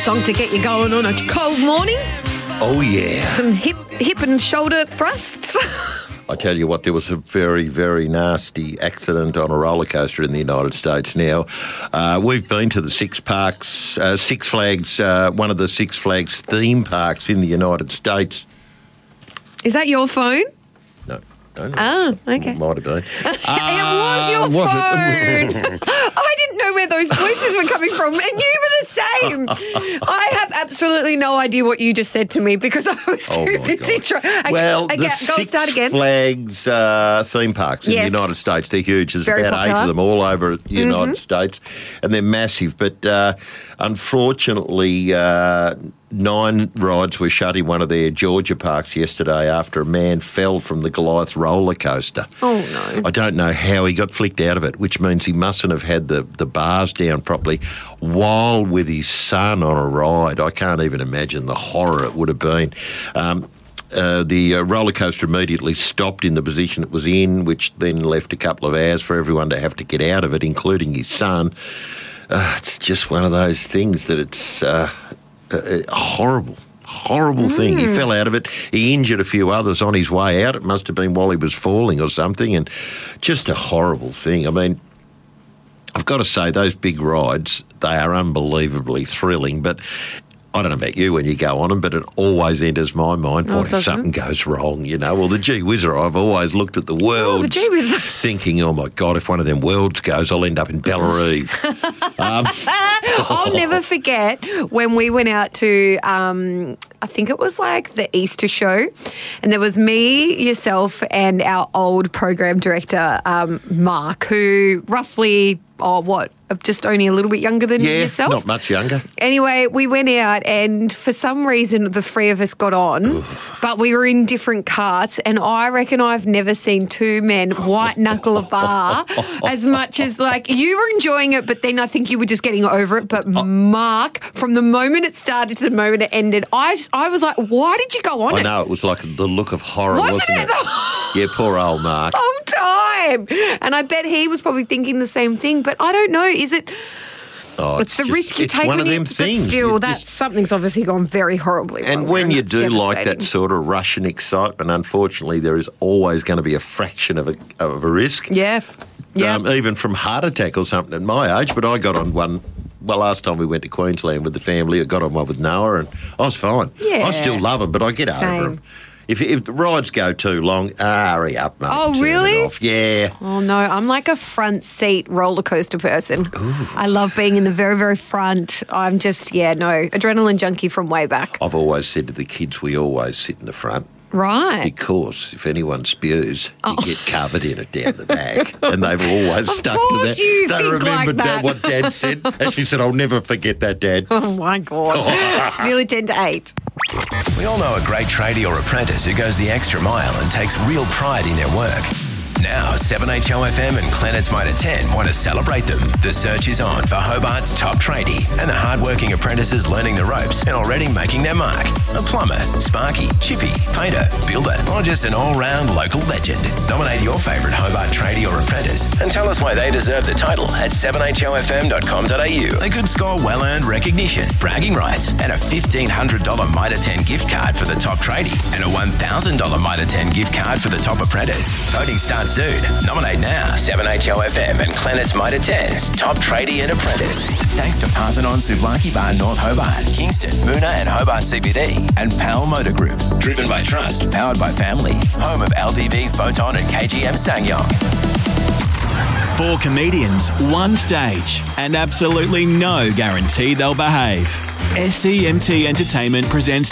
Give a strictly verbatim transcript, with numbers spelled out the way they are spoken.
song to get you going on a cold morning. Oh, yeah. Some hip, hip and shoulder thrusts. I tell you what, there was a very, very nasty accident on a roller coaster in the United States now. Uh, we've been to the Six Parks, uh, Six Flags, uh, one of the Six Flags theme parks in the United States. Is that your phone? No. Don't know. Oh, okay. Might have been. It was your was phone. It? I didn't know where those voices were coming from, and you were the same. I have absolutely no idea what you just said to me because I was too Oh, my busy God. trying. Well, okay, the go Six start again. Flags uh, theme parks in Yes. the United States, they're huge. There's Very about popular. eight of them all over the United Mm-hmm. States, and they're massive. But uh, unfortunately, uh, nine rides were shut in one of their Georgia parks yesterday after a man fell from the Goliath roller coaster. Oh, no. I don't know how he got flicked out of it, which means he mustn't have had the, the bars down properly while with his son on a ride. I can't even imagine the horror it would have been. Um, uh, the uh, roller coaster immediately stopped in the position it was in, which then left a couple of hours for everyone to have to get out of it, including his son. Uh, it's just one of those things that it's uh, uh, horrible. Horrible Mm. thing. He fell out of it. He injured a few others on his way out. It must have been while he was falling or something, and just a horrible thing. I mean, I've got to say, those big rides, they are unbelievably thrilling, but I don't know about you when you go on them, but it always enters my mind, Oh, what if doesn't something goes wrong, you know? Well, the gee whizzer, I've always looked at the worlds Oh, the gee whizzer. thinking, oh, my God, if one of them worlds goes, I'll end up in Bellarive. um, I'll never forget when we went out to, um, I think it was like the Easter show, and there was me, yourself, and our old program director, um, Mark, who roughly, oh, what, just only a little bit younger than yeah, yourself? not much younger. Anyway, we went out and for some reason the three of us got on, but we were in different carts, and I reckon I've never seen two men white knuckle a bar as much as, like, you were enjoying it, but then I think you were just getting over it. But Mark, from the moment it started to the moment it ended, I, just, I was like, why did you go on I it? know, it was like the look of horror, Wasn't wasn't, it? Oh. Yeah, poor old Mark. Whole time. And I bet he was probably thinking the same thing, but I don't know. Is it... Oh, It's, the just- risk you it's take one when of you, them but things. still, You that's just- something's obviously gone very horribly wrong. And when there, you that's do like that devastating. sort of rush and excitement, unfortunately, there is always going to be a fraction of a, of a risk. Yeah. Yeah. Um, even from heart attack or something at my age. But I got on one, well, last time we went to Queensland with the family, I got on one with Noah and I was fine. Yeah. I still love them, but I get Same. over them. If, if the rides go too long, ah, hurry up, mate. Oh, turn it really? off. Yeah. Oh, no, I'm like a front seat roller coaster person. I love being in the very, very front. I'm just, yeah, no, adrenaline junkie from way back. I've always said to the kids, we always sit in the front. Right. Because if anyone spews, Oh. you get covered in it down the back. And they've always Of stuck to course that. you they think remembered like that. what Dad said. Ashley said, I'll never forget that, Dad. Oh, my God. Nearly ten to eight. We all know a great tradie or apprentice who goes the extra mile and takes real pride in their work. Now, seven H O F M and Planet's Motor ten want to celebrate them. The search is on for Hobart's top tradie and the hard-working apprentices learning the ropes and already making their mark. A plumber, sparky, chippy, painter, builder, or just an all-round local legend. Nominate your favourite Hobart tradie or apprentice and tell us why they deserve the title at seven H O F M dot com dot a u. They could score well-earned recognition, bragging rights, and a fifteen hundred dollars Mitre ten gift card for the top tradie and a one thousand dollars Mitre ten gift card for the top apprentice. Voting starts soon. Nominate now. seven H O F M and Planet's Mitre ten's top tradie and apprentice. Thanks to Parthenon Souvlaki Bar North Hobart, Kingston, Moona and Hobart C B D, and Pal Motor Group. Driven by trust, powered by family. Home of L D V, Photon and K G M Sangyong. Four comedians, one stage, and absolutely no guarantee they'll behave. S C M T Entertainment presents